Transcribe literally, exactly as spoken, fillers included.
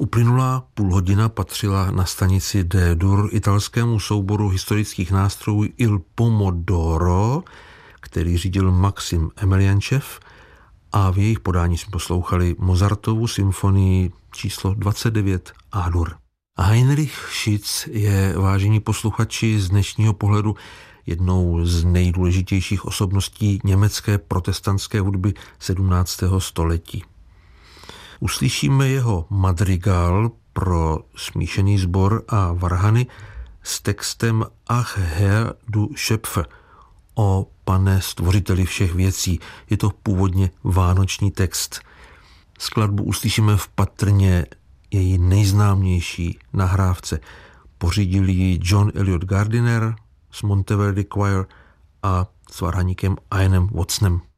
Uplynulá půlhodina patřila na stanici D-dur italskému souboru historických nástrojů Il Pomodoro, který řídil Maxim Emeliančev, a v jejich podání jsme poslouchali Mozartovu symfonii číslo dvacet devět A-dur. Heinrich Schütz je, vážení posluchači, z dnešního pohledu jednou z nejdůležitějších osobností německé protestantské hudby sedmnáctého století. Uslyšíme jeho madrigal pro smíšený sbor a varhany s textem Ach Herr du Schöpfer, o pane stvořiteli všech věcí. Je to původně vánoční text. Skladbu uslyšíme v patrně její nejznámější nahrávce. Pořídil ji John Eliot Gardiner z Monteverdi Choir a s varhaníkem Ianem Watsonem.